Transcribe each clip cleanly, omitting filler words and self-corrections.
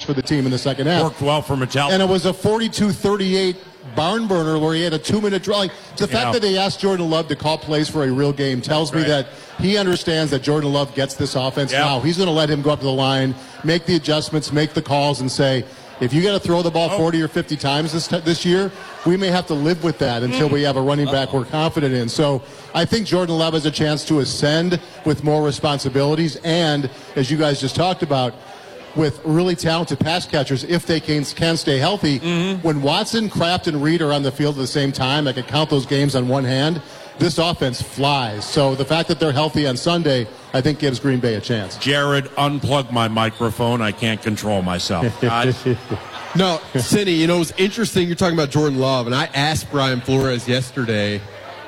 for the team in the second half. Worked well for Metallica. And it was a 42-38 barn burner where he had a 2-minute draw. Like, the fact that they asked Jordan Love to call plays for a real game tells me that he understands that Jordan Love gets this offense now. He's going to let him go up to the line, make the adjustments, make the calls, and say, if you got to throw the ball 40 or 50 times this year, we may have to live with that until we have a running back we're confident in. So I think Jordan Love has a chance to ascend with more responsibilities. And, as you guys just talked about, with really talented pass catchers, if they can stay healthy, when Watson, Kraft, and Reed are on the field at the same time, I can count those games on one hand, this offense flies. So the fact that they're healthy on Sunday, I think, gives Green Bay a chance. Jared, unplug my microphone. I can't control myself. No, Cindy, it was interesting you're talking about Jordan Love, and I asked Brian Flores yesterday,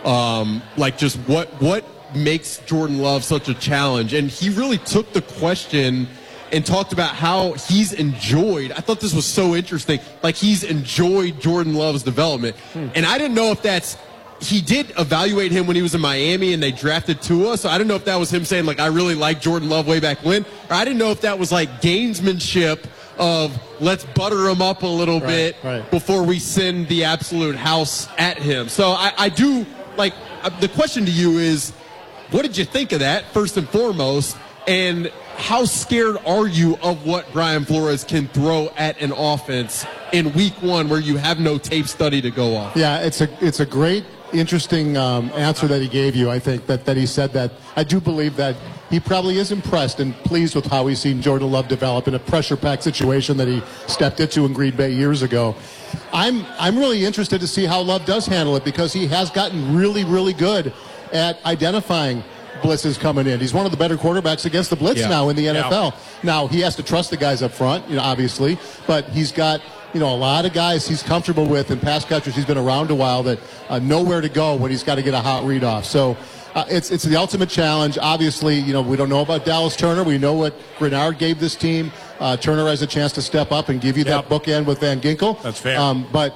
just what makes Jordan Love such a challenge, and he really took the question and talked about how he's enjoyed. I thought this was so interesting. Like, he's enjoyed Jordan Love's development, and I didn't know if that's. He did evaluate him when he was in Miami and they drafted Tua, so I didn't know if that was him saying, I really like Jordan Love way back when, or I didn't know if that was gamesmanship of let's butter him up a little bit before we send the absolute house at him. So I do, the question to you is, what did you think of that, first and foremost, and how scared are you of what Brian Flores can throw at an offense in week one where you have no tape study to go off? Yeah, it's a great, interesting answer that he gave you. I think that he said that. I do believe that he probably is impressed and pleased with how he's seen Jordan Love develop in a pressure-packed situation that he stepped into in Green Bay years ago. I'm really interested to see how Love does handle it, because he has gotten really, really good at identifying blitzes coming in. He's one of the better quarterbacks against the blitz now in the NFL. Now, he has to trust the guys up front, obviously, but he's got a lot of guys he's comfortable with, and pass catchers he's been around a while that know where to go when he's got to get a hot read off. So it's the ultimate challenge. Obviously, we don't know about Dallas Turner. We know what Grenard gave this team. Turner has a chance to step up and give you that bookend with Van Ginkel. That's fair. But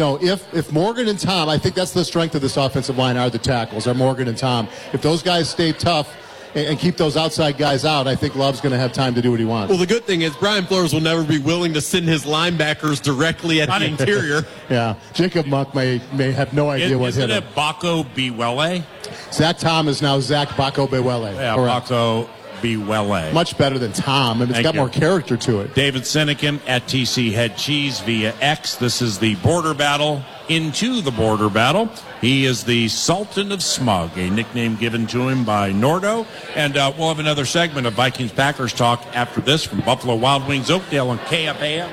if Morgan and Tom, I think that's the strength of this offensive line, are the tackles, are Morgan and Tom. If those guys stay tough and keep those outside guys out, I think Love's going to have time to do what he wants. Well, the good thing is Brian Flores will never be willing to send his linebackers directly at the interior. Yeah. Jacob Monk may have no idea what hit him. Isn't it Baco Biwele? Zach Tom is now Zach Baco Biwele. Yeah, Baco Biwele. Much better than Tom, and it's got more character to it. David Sinekin at TC Head Cheese via X. This is the border battle into the border battle. He is the Sultan of Smug, a nickname given to him by Nordo. And we'll have another segment of Vikings-Packers talk after this from Buffalo Wild Wings, Oakdale, and KFAN.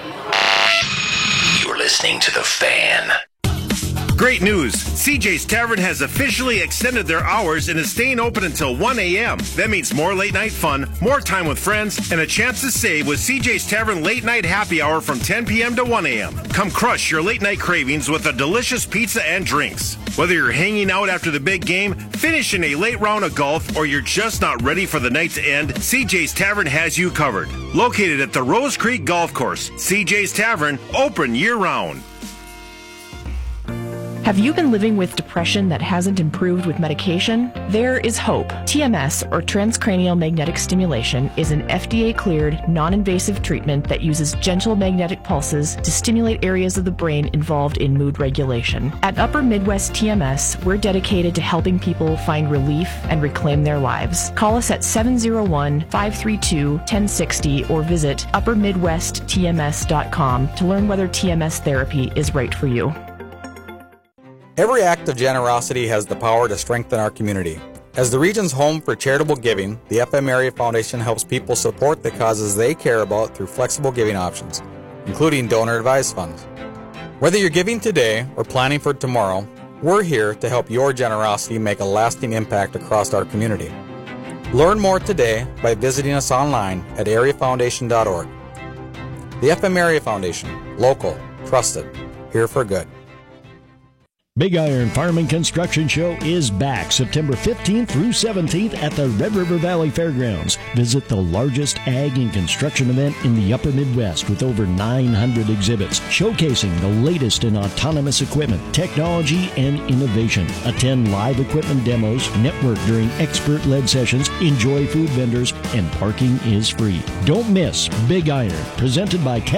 You're listening to The Fan. Great news. CJ's Tavern has officially extended their hours and is staying open until 1 a.m. That means more late night fun, more time with friends, and a chance to save with CJ's Tavern late night happy hour from 10 p.m. to 1 a.m. Come crush your late night cravings with a delicious pizza and drinks. Whether you're hanging out after the big game, finishing a late round of golf, or you're just not ready for the night to end, CJ's Tavern has you covered. Located at the Rose Creek Golf Course, CJ's Tavern, open year-round. Have you been living with depression that hasn't improved with medication? There is hope. TMS, or transcranial magnetic stimulation, is an FDA-cleared, non-invasive treatment that uses gentle magnetic pulses to stimulate areas of the brain involved in mood regulation. At Upper Midwest TMS, we're dedicated to helping people find relief and reclaim their lives. Call us at 701-532-1060 or visit uppermidwesttms.com to learn whether TMS therapy is right for you. Every act of generosity has the power to strengthen our community. As the region's home for charitable giving, the FM Area Foundation helps people support the causes they care about through flexible giving options, including donor-advised funds. Whether you're giving today or planning for tomorrow, we're here to help your generosity make a lasting impact across our community. Learn more today by visiting us online at areafoundation.org. The FM Area Foundation, local, trusted, here for good. Big Iron Farm and Construction Show is back September 15th through 17th at the Red River Valley Fairgrounds. Visit the largest ag and construction event in the upper Midwest with over 900 exhibits showcasing the latest in autonomous equipment, technology, and innovation. Attend live equipment demos, network during expert-led sessions, enjoy food vendors, and parking is free. Don't miss Big Iron, presented by